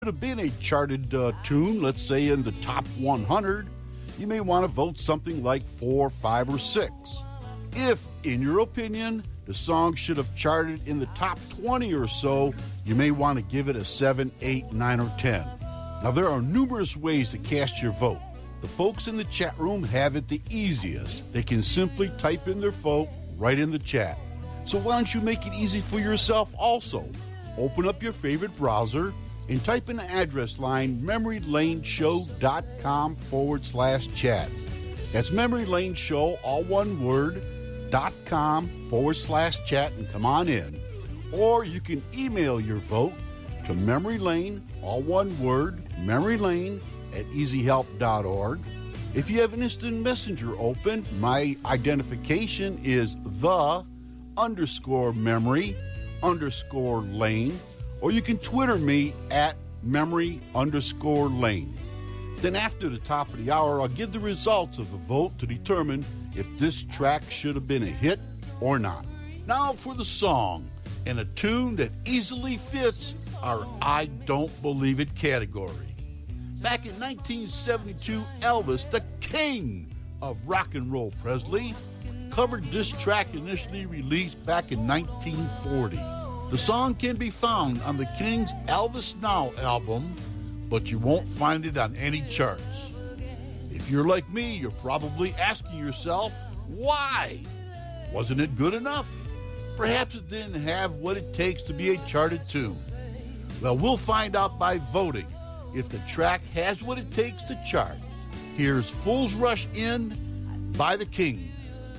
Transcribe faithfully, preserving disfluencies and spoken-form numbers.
have been a charted uh, tune, let's say in the top one hundred, you may want to vote something like four, five, or six. If, in your opinion, the song should have charted in the top twenty or so, you may want to give it a seven, eight, nine, or ten. Now, there are numerous ways to cast your vote. The folks in the chat room have it the easiest. They can simply type in their vote right in the chat. So why don't you make it easy for yourself also? Open up your favorite browser and type in the address line memorylaneshow.com forward slash chat. That's Memory Lane Show, all one word, dot com forward slash chat, and come on in. Or you can email your vote to Memory Lane, all one word, Memory Lane at easy help dot org. If you have an instant messenger open, my identification is the underscore memory underscore lane, or you can Twitter me at memory underscore lane. Then after the top of the hour, I'll give the results of the vote to determine if this track should have been a hit or not. Now for the song, and a tune that easily fits our I Don't Believe It category. Back in nineteen seventy-two, Elvis, the king of rock and roll Presley, covered this track initially released back in nineteen forty. The song can be found on the King's Elvis Now album, but you won't find it on any charts. If you're like me, you're probably asking yourself, why? Wasn't it good enough? Perhaps it didn't have what it takes to be a charted tune. Well, we'll find out by voting if the track has what it takes to chart. Here's Fools Rush In by the Kings.